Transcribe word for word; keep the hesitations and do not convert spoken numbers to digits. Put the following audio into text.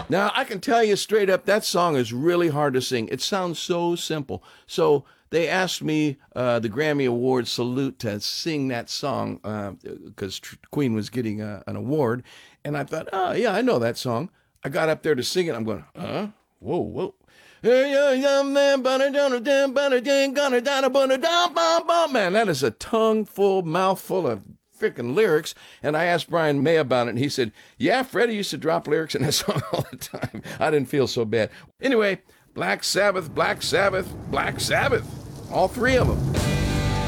Now, I can tell you straight up, that song is really hard to sing. It sounds so simple. So they asked me, uh, the Grammy Award salute, to sing that song because uh, Queen was getting a, an award. And I thought, oh, yeah, I know that song. I got up there to sing it. I'm going, huh? Whoa, whoa. Man, that is a tongue full, mouthful of freaking lyrics. And I asked Brian May about it, and he said, yeah, Freddie used to drop lyrics in that song all the time. I didn't feel so bad. Anyway, Black Sabbath, Black Sabbath, Black Sabbath. All three of them.